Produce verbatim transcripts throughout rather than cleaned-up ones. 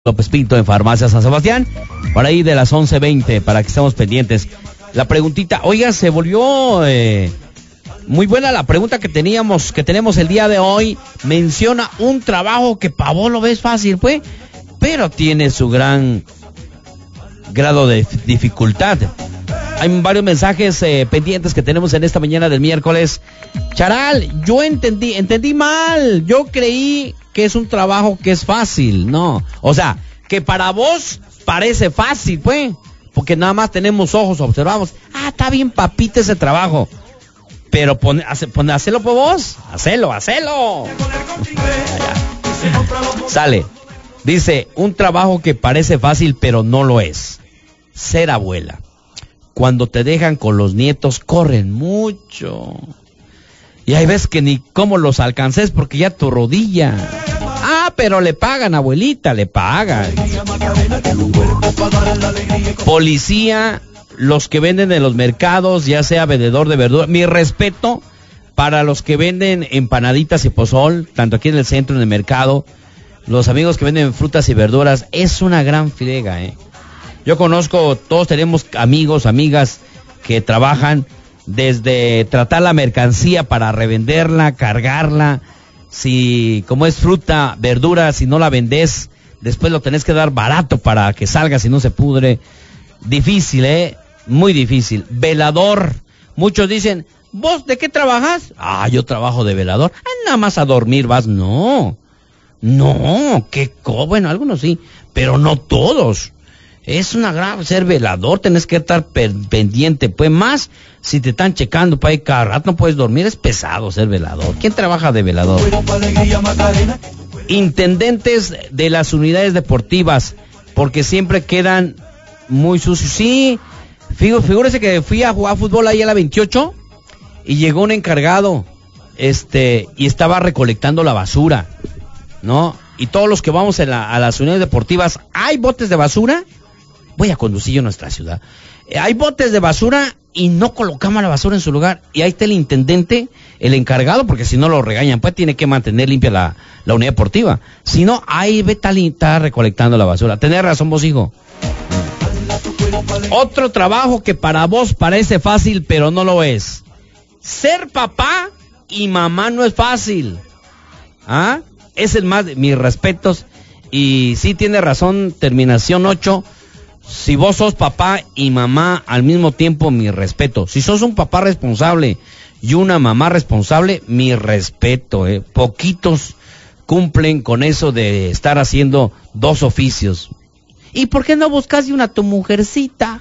López Pinto en Farmacia San Sebastián, por ahí de las once veinte, para que estemos pendientes. La preguntita, oiga, se volvió eh, muy buena la pregunta que teníamos, que tenemos el día de hoy. Menciona un trabajo que para vos lo ves fácil, pues, pero tiene su gran grado de dificultad. Hay varios mensajes eh, pendientes que tenemos en esta mañana del miércoles. Charal, yo entendí, entendí mal. Yo creí que es un trabajo que es fácil, no. O sea, que para vos parece fácil, pues, porque nada más tenemos ojos, observamos. Ah, está bien papita ese trabajo. Pero pone, hace, pone, hacelo por vos, hacelo, hacelo. Sale, dice, un trabajo que parece fácil, pero no lo es. Ser abuela. Cuando te dejan con los nietos, corren mucho. Y hay veces que ni cómo los alcances porque ya tu rodilla. Ah, pero le pagan, abuelita, le pagan. Policía, los que venden en los mercados, ya sea vendedor de verdura. Mi respeto para los que venden empanaditas y pozol, tanto aquí en el centro, en el mercado. Los amigos que venden frutas y verduras, es una gran friega, eh. Yo conozco, todos tenemos amigos, amigas que trabajan desde tratar la mercancía para revenderla, cargarla. Si, como es fruta, verdura, si no la vendés, después lo tenés que dar barato para que salga si no se pudre. Difícil, ¿eh? Muy difícil. Velador. Muchos dicen, ¿vos de qué trabajas? Ah, yo trabajo de velador. Ah, nada más a dormir vas. No. No, qué co... Bueno, algunos sí, pero no todos. Es una gran, ser velador, tenés que estar per, pendiente, pues más si te están checando para ir cada rato, no puedes dormir, es pesado ser velador. ¿Quién trabaja de velador? Intendentes de las unidades deportivas, porque siempre quedan muy sucios. Sí, figúrese que fui a jugar fútbol ahí a la veintiocho y llegó un encargado, este, y estaba recolectando la basura, ¿no? Y todos los que vamos a, la, a las unidades deportivas, ¿hay botes de basura? Voy a conducir yo a nuestra ciudad. Eh, hay botes de basura y no colocamos la basura en su lugar. Y ahí está el intendente, el encargado, porque si no lo regañan, pues tiene que mantener limpia la, la unidad deportiva. Si no, ahí ve está recolectando la basura. Tenés razón vos, hijo. Otro trabajo que para vos parece fácil, pero no lo es. Ser papá y mamá no es fácil. ¿Ah? Es el más, mis respetos. Y sí tiene razón, terminación ocho. Si vos sos papá y mamá al mismo tiempo, mi respeto. Si sos un papá responsable y una mamá responsable, mi respeto, eh. Poquitos cumplen con eso de estar haciendo dos oficios. ¿Y por qué no buscas de una tu mujercita?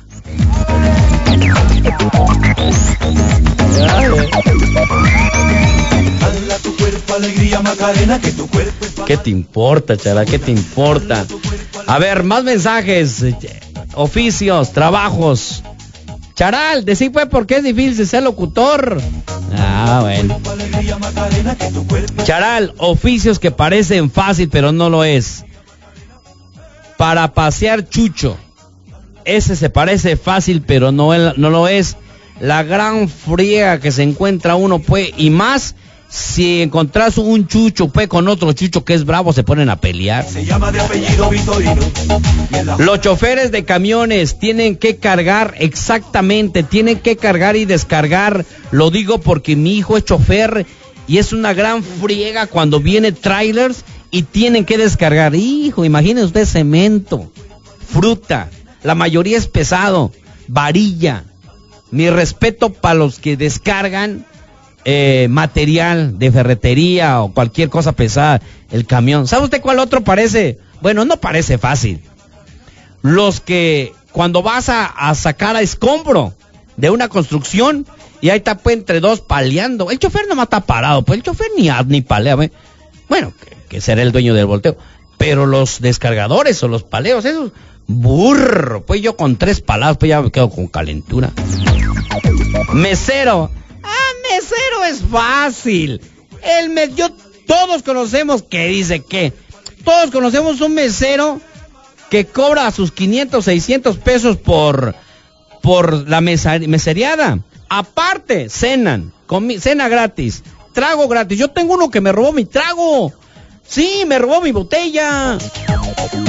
¿Qué te importa, chala? ¿Qué te importa? A ver, más mensajes. Oficios, trabajos. Charal, decí pues por qué es difícil ser locutor. Ah, bueno. Charal, oficios que parecen fácil pero no lo es. Para pasear chucho. Ese se parece fácil pero no, no lo es. La gran friega que se encuentra uno, pues, y más si encontrás un chucho, pues, con otro chucho que es bravo, se ponen a pelear. Se llama de apellido Vitorino. Los choferes de camiones tienen que cargar, exactamente, tienen que cargar y descargar. Lo digo porque mi hijo es chofer y es una gran friega cuando viene trailers y tienen que descargar. Hijo, imagínese usted cemento, fruta, la mayoría es pesado, varilla. Mi respeto para los que descargan eh, material de ferretería o cualquier cosa pesada, el camión. ¿Sabe usted cuál otro parece? Bueno, no parece fácil. Los que cuando vas a, a sacar a escombro de una construcción y ahí está pues entre dos paleando. El chofer nomás está parado, pues el chofer ni, ni palea. ¿eh? Bueno, que, que será el dueño del volteo. Pero los descargadores o los paleos, esos, burro. Pues yo con tres paladas, pues ya me quedo con calentura. Mesero. Ah, mesero es fácil. El me, yo, todos conocemos que dice que. Todos conocemos un mesero que cobra sus quinientos, seiscientos pesos por, por la mesa, meseriada. Aparte, cenan, comi, cena gratis, trago gratis. Yo tengo uno que me robó mi trago. Sí, me robó mi botella.